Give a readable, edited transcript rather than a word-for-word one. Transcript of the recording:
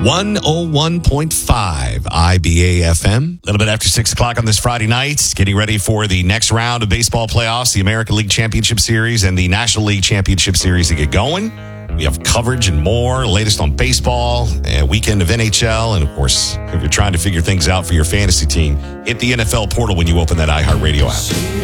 101.5 IBA FM. A little bit after 6 o'clock on this Friday night, getting ready for the next round of baseball playoffs, the American League Championship Series and the National League Championship Series to get going. We have coverage and more, latest on baseball, a weekend of NHL, and of course, if you're trying to figure things out for your fantasy team, hit the NFL portal when you open that iHeartRadio app.